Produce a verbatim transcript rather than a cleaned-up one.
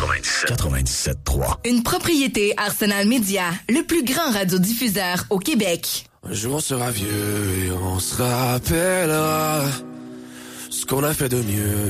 quatre-vingt-dix-sept quatre-vingt-dix-sept trois. Une propriété Arsenal Média, le plus grand radiodiffuseur au Québec. Un jour on sera vieux et on se rappellera ce qu'on a fait de mieux